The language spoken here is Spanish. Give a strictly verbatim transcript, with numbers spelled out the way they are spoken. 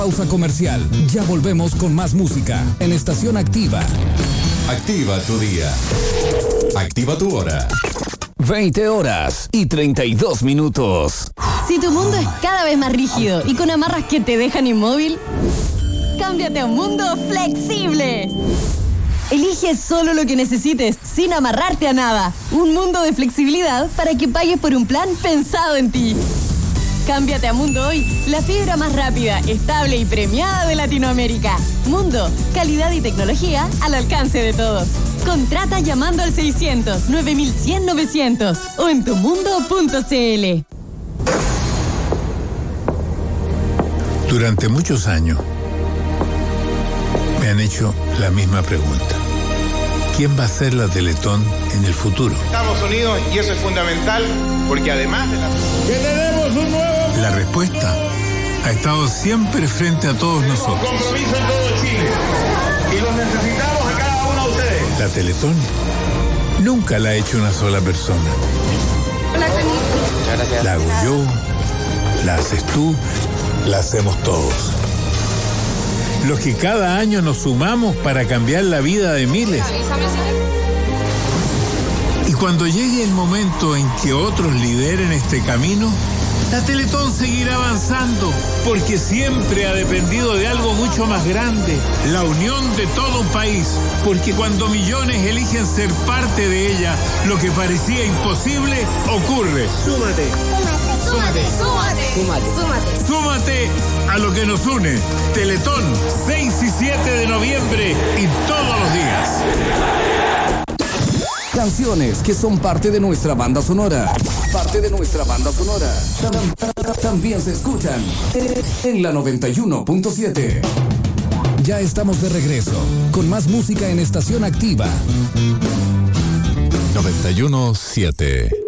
Pausa comercial. Ya volvemos con más música en Estación Activa. Activa tu día. Activa tu hora. veinte horas y treinta y dos minutos. Si tu mundo es cada vez más rígido y con amarras que te dejan inmóvil, cámbiate a un mundo flexible. Elige solo lo que necesites, sin amarrarte a nada. Un mundo de flexibilidad para que pagues por un plan pensado en ti. Cámbiate a Mundo hoy, la fibra más rápida, estable y premiada de Latinoamérica. Mundo, calidad y tecnología al alcance de todos. Contrata llamando al seiscientos, nueve mil cien, novecientos o en tumundo punto cl. Durante muchos años me han hecho la misma pregunta. ¿Quién va a ser la Teletón en el futuro? Estamos unidos y eso es fundamental porque además de la... ¡Que tenemos un nuevo! La respuesta ha estado siempre frente a todos nosotros. Compromiso en todo Chile y los necesitamos a cada uno de ustedes. La Teletón nunca la ha hecho una sola persona. Hola, Muchas gracias. La hago yo, la haces tú, la hacemos todos. Los que cada año nos sumamos para cambiar la vida de miles. Y cuando llegue el momento en que otros lideren este camino, la Teletón seguirá avanzando, porque siempre ha dependido de algo mucho más grande, la unión de todo un país, porque cuando millones eligen ser parte de ella, lo que parecía imposible ocurre. Súmate. Súmate, súmate, Súmate. súmate. Súmate a lo que nos une. Teletón, seis y siete de noviembre y todos los días. Canciones que son parte de nuestra banda sonora. Parte de nuestra banda sonora. Tam- También se escuchan en la noventa y uno punto siete. Ya estamos de regreso con más música en Estación Activa. noventa y uno punto siete.